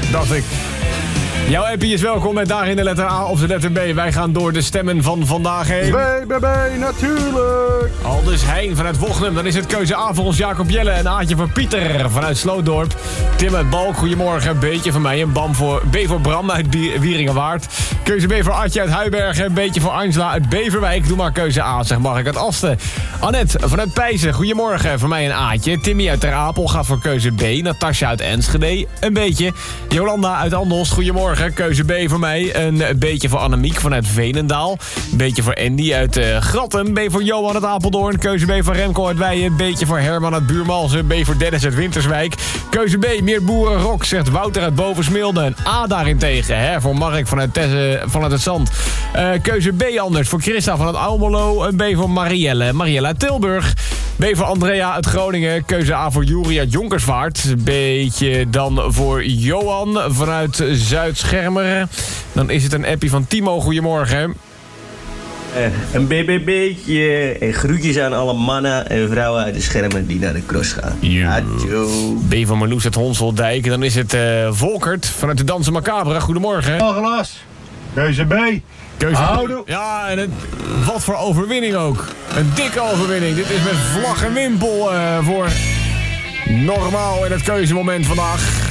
dacht ik. Jouw appie is welkom met daarin de letter A of de letter B. Wij gaan door de stemmen van vandaag heen. BBB, natuurlijk. Aldus Heijn vanuit Wochnum. Dan is het keuze A voor ons Jacob Jelle. Een A'tje voor Pieter vanuit Slootdorp. Tim uit Balk, goedemorgen. Een beetje van mij. Een B voor Bram uit Wieringenwaard. Keuze B voor Adje uit Huibergen. Een beetje voor Angela uit Beverwijk. Doe maar keuze A, zeg Mark uit Asten. Annette vanuit Pijzen, goedemorgen. Voor mij een A'tje. Timmy uit Ter Apel gaat voor keuze B. Natasja uit Enschede, een beetje. Jolanda uit Andelst, goedemorgen. Keuze B voor mij. Een beetje voor Annemiek vanuit Veenendaal. Een beetje voor Andy uit Gratten. B voor Johan uit Apeldoorn. Keuze B voor Remco uit Weijen. Een beetje voor Herman uit Buurmalsen. B voor Dennis uit Winterswijk. Keuze B, meer boerenrok, zegt Wouter uit Bovensmilde. Een A daarentegen, hè, voor Mark vanuit het Zand. Keuze B anders voor Christa vanuit Almelo. Een B voor Marielle uit Tilburg. B voor Andrea uit Groningen. Keuze A voor Juri uit Jonkersvaart. Beetje dan voor Johan vanuit Zuid-Schermeren. Dan is het een appie van Timo. Goedemorgen. Een BBB'tje en groetjes aan alle mannen en vrouwen uit de Schermen die naar de cross gaan. B van Marloes uit Honseldijk. Dan is het Volkert vanuit de Dansen Macabre. Goedemorgen. Glas. Keuze B. Houden. Ja, en wat voor overwinning ook. Een dikke overwinning. Dit is met vlag en wimpel voor normaal in het keuzemoment vandaag.